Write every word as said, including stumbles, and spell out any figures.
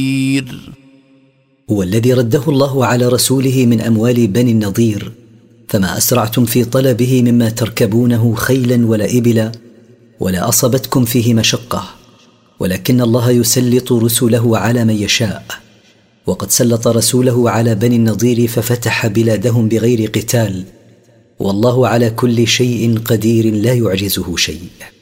هو الذي رده الله على رسوله من أموال بني النضير، فما أسرعتم في طلبه مما تركبونه خيلا ولا إبلا، ولا أصبتكم فيه مشقة، ولكن الله يسلط رسله على من يشاء. وقد سلط رسوله على بني النضير ففتح بلادهم بغير قتال، والله على كل شيء قدير لا يعجزه شيء.